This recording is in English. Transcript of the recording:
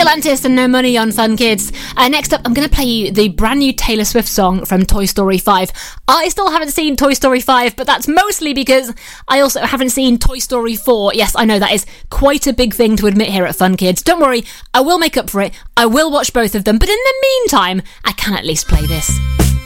Atlantis and No Money on Fun Kids. Next up, I'm going to play you the brand new Taylor Swift song from Toy Story 5. I still haven't seen Toy Story 5, but that's mostly because I also haven't seen Toy Story 4. Yes, I know that is quite a big thing to admit here at Fun Kids. Don't worry, I will make up for it. I will watch both of them, but in the meantime, I can at least play this.